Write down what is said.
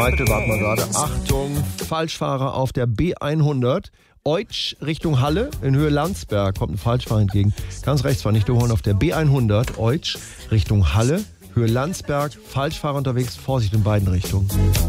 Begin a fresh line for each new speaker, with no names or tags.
zweite, warten wir gerade. Achtung, Falschfahrer auf der B100. Eutsch Richtung Halle in Höhe Landsberg kommt ein Falschfahrer entgegen. Ganz rechts war nicht überholen auf der B100. Eutsch Richtung Halle, Höhe Landsberg. Falschfahrer unterwegs, Vorsicht in beiden Richtungen.